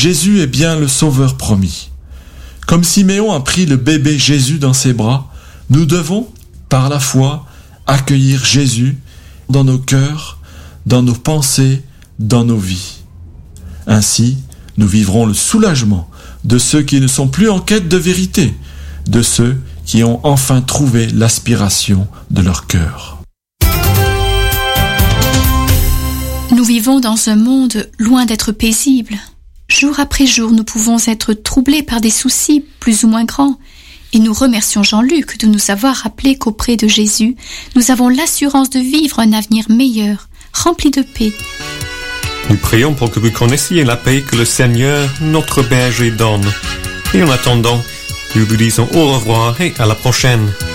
Jésus est bien le Sauveur promis. Comme Siméon a pris le bébé Jésus dans ses bras, nous devons, par la foi, accueillir Jésus dans nos cœurs, dans nos pensées, dans nos vies. Ainsi, nous vivrons le soulagement de ceux qui ne sont plus en quête de vérité, de ceux qui ont enfin trouvé l'aspiration de leur cœur. Nous vivons dans un monde loin d'être paisible. Jour après jour, nous pouvons être troublés par des soucis plus ou moins grands. Et nous remercions Jean-Luc de nous avoir rappelé qu'auprès de Jésus, nous avons l'assurance de vivre un avenir meilleur, rempli de paix. Nous prions pour que vous connaissiez la paix que le Seigneur, notre berger, donne. Et en attendant, nous vous disons au revoir et à la prochaine.